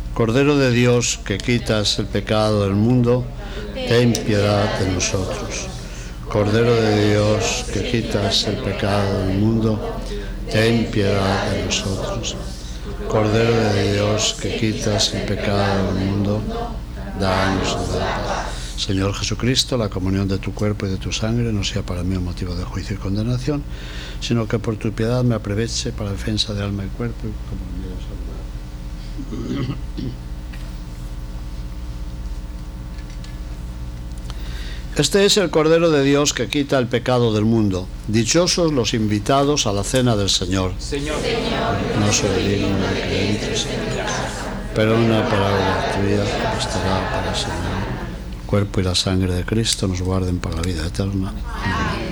Cordero de Dios, que quitas el pecado del mundo, ten piedad de nosotros. Cordero de Dios, que quitas el pecado del mundo, ten piedad de nosotros. Cordero de Dios, que quitas el pecado del mundo, danos la paz. Señor Jesucristo, la comunión de tu cuerpo y de tu sangre no sea para mí un motivo de juicio y condenación, sino que por tu piedad me aproveche para la defensa de alma y cuerpo y como salud. Este es el Cordero de Dios que quita el pecado del mundo. Dichosos los invitados a la cena del Señor. Señor, no soy digno de que entres, pero una palabra tuya bastará para el Señor. El cuerpo y la sangre de Cristo nos guarden para la vida eterna. Amén.